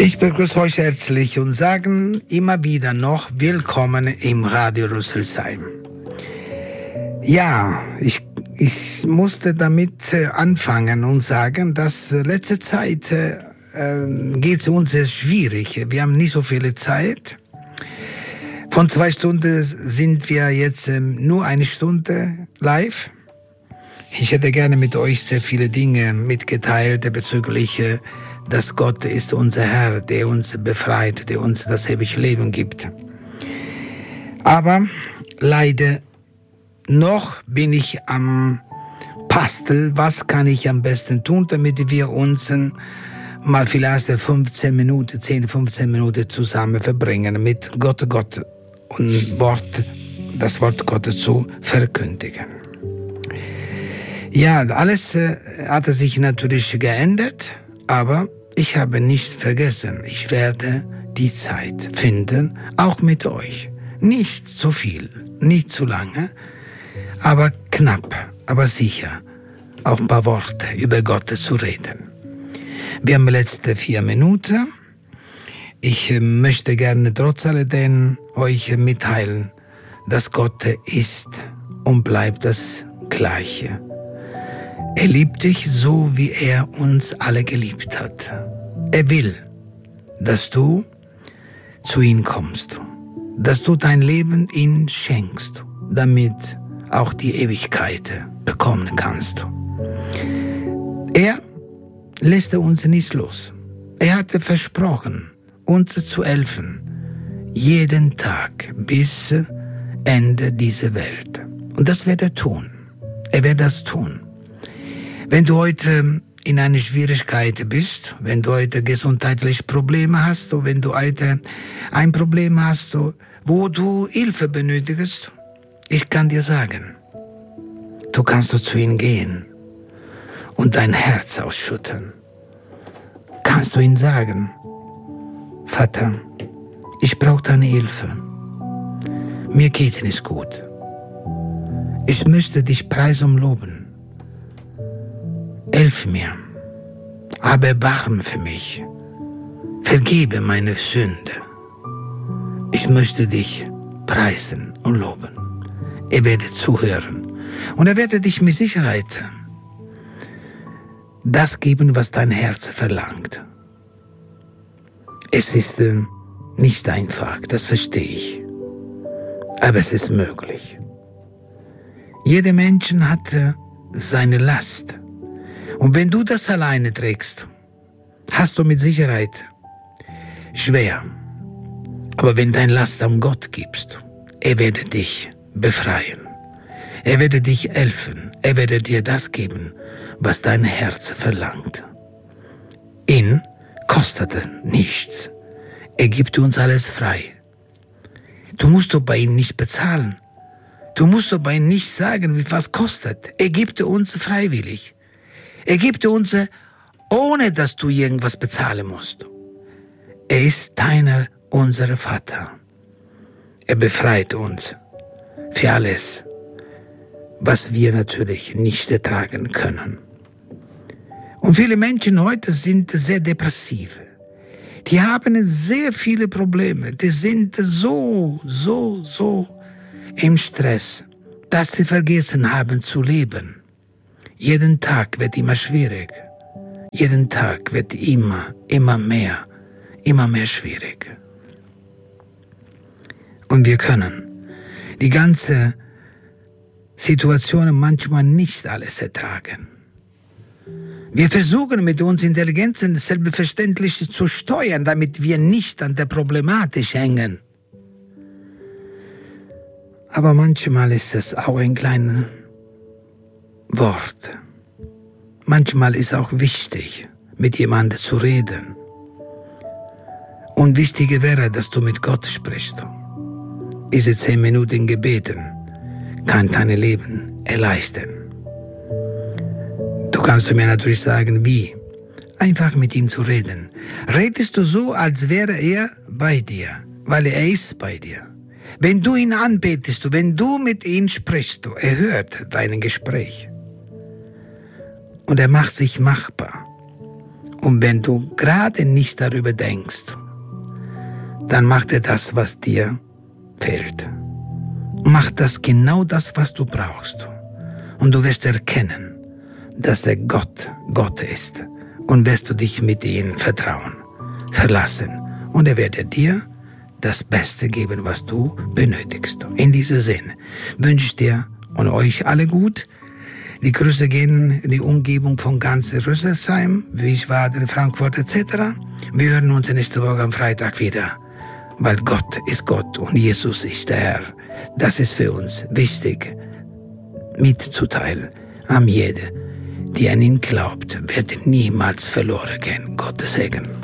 Ich begrüße euch herzlich und sage immer wieder noch willkommen im Radio Rüsselsheim. Ja, ich musste damit anfangen und sagen, dass letzte Zeit geht es uns sehr schwierig. Wir haben nicht so viel Zeit. Von 2 Stunden sind wir jetzt nur 1 Stunde live. Ich hätte gerne mit euch sehr viele Dinge mitgeteilt bezüglich, dass Gott ist unser Herr, der uns befreit, der uns das ewige Leben gibt. Aber leider noch bin ich am Basteln, was kann ich am besten tun, damit wir uns mal vielleicht 10, 15 Minuten zusammen verbringen, mit Gott und das Wort Gottes zu verkündigen. Ja, alles hat sich natürlich geändert, aber ich habe nicht vergessen, ich werde die Zeit finden, auch mit euch. Nicht zu viel, nicht zu lange, aber knapp, aber sicher, auch ein paar Worte über Gott zu reden. Wir haben letzte 4 Minuten. Ich möchte gerne trotz alledem euch mitteilen, dass Gott ist und bleibt das Gleiche. Er liebt dich so, wie er uns alle geliebt hat. Er will, dass du zu ihm kommst, dass du dein Leben ihm schenkst, damit auch die Ewigkeit bekommen kannst. Er lässt uns nicht los. Er hatte versprochen, uns zu helfen, jeden Tag bis Ende dieser Welt. Und das wird er tun. Er wird das tun. Wenn du heute in einer Schwierigkeit bist, wenn du heute gesundheitliche Probleme hast, oder wenn du heute ein Problem hast, wo du Hilfe benötigst, ich kann dir sagen, du kannst zu ihm gehen und dein Herz ausschütten. Kannst du ihm sagen, Vater, ich brauche deine Hilfe. Mir geht's nicht gut. Ich möchte dich preisen und loben. Hilf mir, habe Erbarmen für mich, vergebe meine Sünde. Ich möchte dich preisen und loben. Er werde zuhören und er werde dich mit Sicherheit das geben, was dein Herz verlangt. Es ist nicht einfach, das verstehe ich, aber es ist möglich. Jeder Mensch hat seine Last. Und wenn du das alleine trägst, hast du mit Sicherheit schwer. Aber wenn dein Last an Gott gibst, er werde dich befreien. Er werde dich helfen. Er werde dir das geben, was dein Herz verlangt. Ihn kostet nichts. Er gibt uns alles frei. Du musst bei ihm nicht bezahlen. Du musst bei ihm nicht sagen, wie was kostet. Er gibt uns freiwillig. Er gibt uns, ohne dass du irgendwas bezahlen musst. Er ist unser Vater. Er befreit uns für alles, was wir natürlich nicht ertragen können. Und viele Menschen heute sind sehr depressiv. Die haben sehr viele Probleme. Die sind so im Stress, dass sie vergessen haben zu leben. Jeden Tag wird immer schwierig. Jeden Tag wird immer mehr schwierig. Und wir können die ganze Situation manchmal nicht alles ertragen. Wir versuchen mit uns Intelligenzen selbstverständlich zu steuern, damit wir nicht an der Problematik hängen. Aber manchmal ist es auch ein kleines Wort. Manchmal ist auch wichtig, mit jemandem zu reden. Und wichtiger wäre, dass du mit Gott sprichst. Diese 10 Minuten Gebeten kann dein Leben erleichtern. Du kannst mir natürlich sagen, wie? Einfach mit ihm zu reden. Redest du so, als wäre er bei dir, weil er ist bei dir. Wenn du ihn anbetest, wenn du mit ihm sprichst, er hört dein Gespräch. Und er macht sich machbar. Und wenn du gerade nicht darüber denkst, dann mach dir das, was dir fehlt. Mach das genau das, was du brauchst. Und du wirst erkennen, dass der Gott ist. Und wirst du dich mit ihm verlassen. Und er wird dir das Beste geben, was du benötigst. In diesem Sinn wünsche ich dir und euch alle gut. Die Grüße gehen in die Umgebung von ganz Rüsselsheim, Wiesbaden, Frankfurt etc. Wir hören uns nächste Woche am Freitag wieder, weil Gott ist Gott und Jesus ist der Herr. Das ist für uns wichtig mitzuteilen. Am jeder, die an ihn glaubt, wird niemals verloren gehen. Gottes Segen.